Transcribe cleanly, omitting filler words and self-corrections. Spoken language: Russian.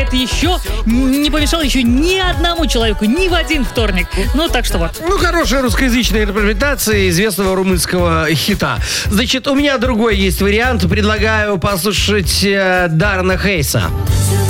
помешает не помешал еще ни одному человеку, ни в один вторник. Ну, так что вот. Ну, хорошая русскоязычная интерпретация известного румынского хита. Значит, у меня другой есть вариант. Предлагаю послушать Даррена Хейса.